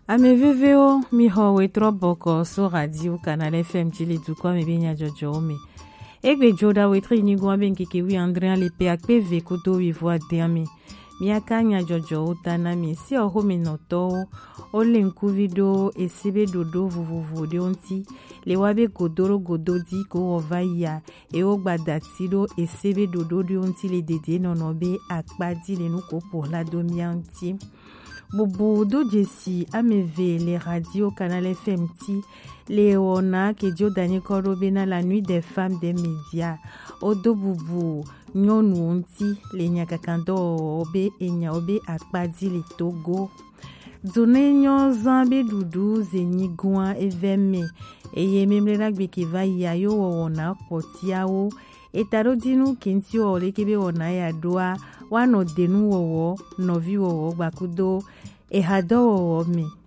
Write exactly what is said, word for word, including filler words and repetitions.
Ameveveo miho wetroboko so radio Canal F M chili tukwa mebenya jojo ome. Egbe joda wetri inigwa benkeke wi Andrea lepe akpe ve koto wi voa dermi. Miakanya jojo utana mi si ohome noto ole nkuvido esebe dodo vuvuvu de onti le wabe godoro gododi ko ovaya e ogbadatido esebe dodo de onti le dede nonobe akpadi le nuko pour la domianti. Bobo do jesi ameve les radios Canal F M T Léona que Dio Daniel Korobena la nuit des femmes des médias Odo Boubou Nyonu onti le nyakakando obe enya obe akpadi le Togo Zone nyon zambe dudu zenyi gouan eveme eye memle ragbe ki va yayo wona potiao etaro dinu kinti ole kebe wona ya doa wano denu wowo novi wowo bakudo ehado wowo me